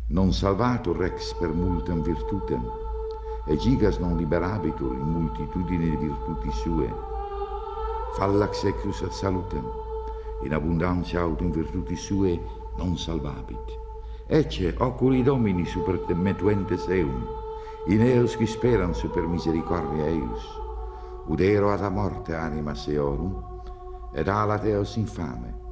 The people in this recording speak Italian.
Non salvatur rex per multam virtutem, e gigas non liberabitur in multitudine di virtuti sue. Fallax ecus ad salutem, in abundantia aut in virtuti sue non salvabit. Ecce oculi domini super te metuentes eum, in eos qui speran super misericordia eius. Udero ad a morte anima seorum, ed alat eos infame.